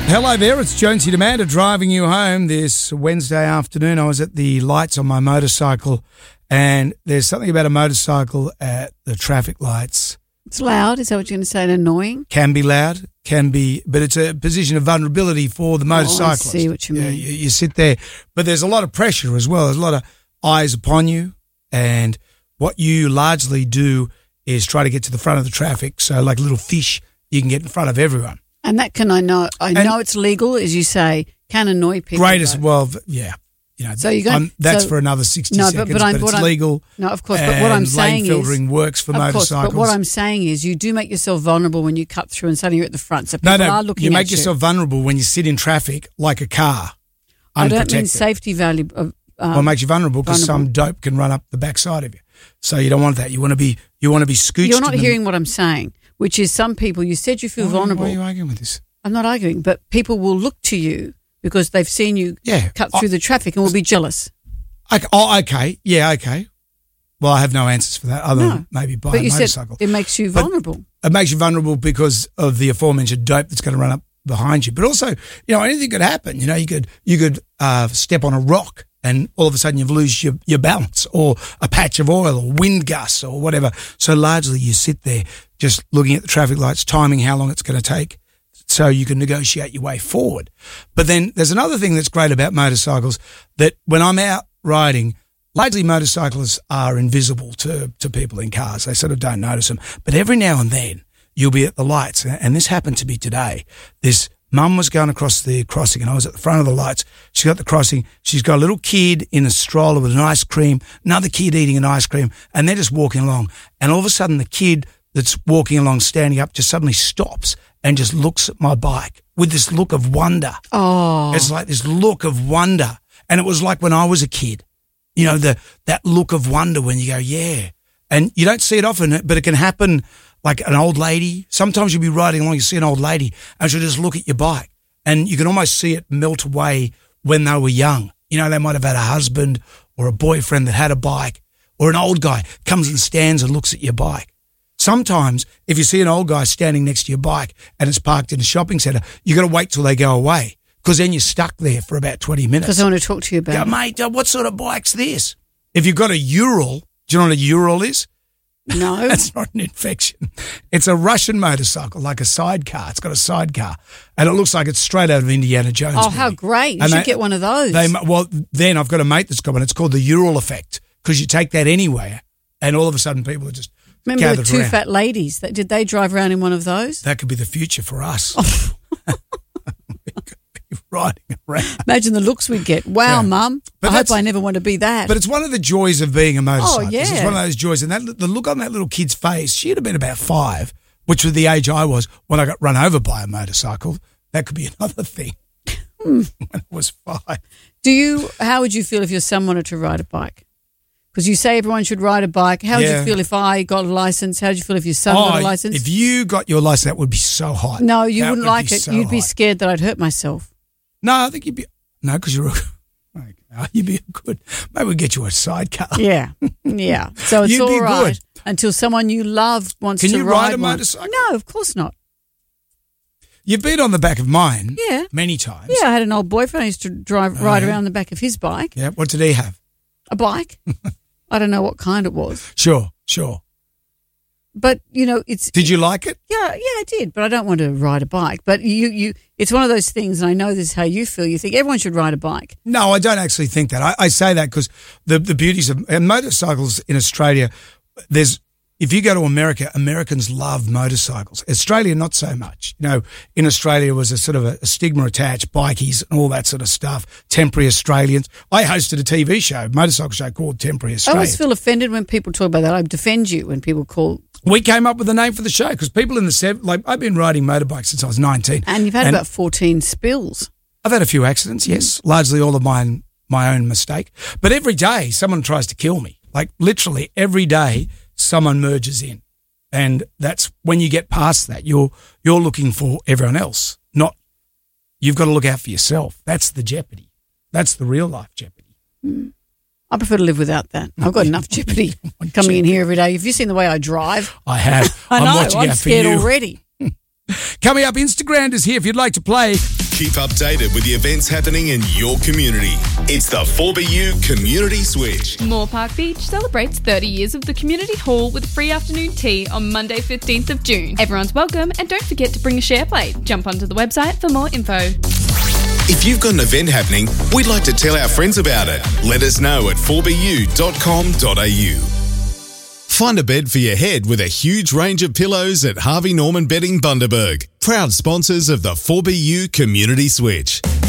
Hello there, it's Jonesy Demanda driving you home this Wednesday afternoon. I was at the lights on my motorcycle, and there's something about a motorcycle at the traffic lights. It's loud, is that what you're going to say, and annoying? Can be loud, can be, but it's a position of vulnerability for the motorcyclist. I see what you mean. You sit there, but there's a lot of pressure as well. There's a lot of eyes upon you, and what you largely do is try to get to the front of the traffic, so like a little fish, you can get in front of everyone. And that can I know it's legal, as you say, can annoy people. Greatest, well, yeah. You know, so that's for another 60 seconds, but it's legal. No, of course, but what I'm saying lane filtering works for motorcycles. Course, but what I'm saying is you do make yourself vulnerable when you cut through and suddenly you're at the front. So people are looking at you. You make yourself vulnerable when you sit in traffic like a car, unprotected. I don't mean safety value. Well, it makes you vulnerable because some dope can run up the backside of you. So you don't want that. You want to be scooched. You're not hearing what I'm saying, which is some people, you said you feel vulnerable. Why are you arguing with this? I'm not arguing, but people will look to you because they've seen you cut through the traffic and will be jealous. Okay. Yeah, okay. Well, I have no answers for that other than maybe buy a motorcycle. Said it makes you vulnerable. It makes you vulnerable because of the aforementioned dope that's going to run up behind you. But also, anything could happen. You could step on a rock and all of a sudden you lose your balance, or a patch of oil or wind gusts or whatever. So largely you sit there just looking at the traffic lights, timing how long it's going to take so you can negotiate your way forward. But then there's another thing that's great about motorcycles, that when I'm out riding, largely motorcyclists are invisible to people in cars. They sort of don't notice them. But every now and then you'll be at the lights, and this happened to me today. This mum was going across the crossing and I was at the front of the lights. She got the crossing. She's got a little kid in a stroller with an ice cream, another kid eating an ice cream, and they're just walking along. And all of a sudden the kid that's walking along, standing up, just suddenly stops and just looks at my bike with this look of wonder. Oh. It's like this look of wonder. And it was like when I was a kid, that look of wonder when you go, yeah. And you don't see it often, but it can happen. Like an old lady, sometimes you'll be riding along, you see an old lady, and she'll just look at your bike, and you can almost see it melt away when they were young. They might have had a husband or a boyfriend that had a bike, or an old guy comes and stands and looks at your bike. Sometimes if you see an old guy standing next to your bike and it's parked in a shopping centre, you got to wait till they go away, because then you're stuck there for about 20 minutes. Because I want to talk to you about it. Mate, what sort of bike's this? If you've got a Ural, do you know what a Ural is? No. That's not an infection. It's a Russian motorcycle, like a sidecar. It's got a sidecar. And it looks like it's straight out of Indiana Jones. Oh, how great. You should get one of those. Then I've got a mate that's got one. It's called the Ural effect, because you take that anywhere and all of a sudden people are just Remember the two around. fat ladies? Did they drive around in one of those? That could be the future for us. We could be riding around. Imagine the looks we'd get. Wow, Mum. I hope I never want to be that. But it's one of the joys of being a motorcyclist. Oh, yeah. It's one of those joys. And the look on that little kid's face, she had been about 5, which was the age I was when I got run over by a motorcycle. That could be another thing. When I was 5. How would you feel if your son wanted to ride a bike? Because you say everyone should ride a bike. How would you feel if I got a license? How would you feel if your son got a license? If you got your license, that would be so hot. No, you wouldn't like it. You'd be scared that I'd hurt myself. No, I think you'd be... No, because you'd be good. Maybe we'll get you a sidecar. Yeah. So it's all right until someone you love wants to ride. Can you ride a motorcycle? No, of course not. You've been on the back of mine. Yeah. Many times. Yeah, I had an old boyfriend. I used to ride around the back of his bike. Yeah. What did he have? A bike. I don't know what kind it was. Sure. But, it's... Did you like it? Yeah, I did, but I don't want to ride a bike. But it's one of those things, and I know this is how you feel. You think everyone should ride a bike. No, I don't actually think that. I say that because the beauties of motorcycles in Australia, if you go to America, Americans love motorcycles. Australia, not so much. In Australia was a sort of a stigma attached, bikies and all that sort of stuff, temporary Australians. I hosted a TV show, motorcycle show called Temporary Australia. I always feel offended when people talk about that. I defend you when people call... We came up with the name for the show because people in the I've been riding motorbikes since I was 19. And you've had about 14 spills. I've had a few accidents, yes, largely all of my own mistake. But every day someone tries to kill me. Like literally every day someone merges in. And that's when you get past that, you're looking for everyone else, not you've got to look out for yourself. That's the jeopardy. That's the real life jeopardy. Mm. I prefer to live without that. I've got enough jeopardy coming in here every day. Have you seen the way I drive? I have. I know. I'm watching I'm out scared for you already. Coming up, Instagram is here if you'd like to play. keep updated with the events happening in your community. It's the 4BU Community Switch. Moore Park Beach celebrates 30 years of the community hall with free afternoon tea on Monday 15th of June. Everyone's welcome, and don't forget to bring a share plate. Jump onto the website for more info. If you've got an event happening, we'd like to tell our friends about it. Let us know at 4bu.com.au. Find a bed for your head with a huge range of pillows at Harvey Norman Bedding Bundaberg. Proud sponsors of the 4BU Community Switch.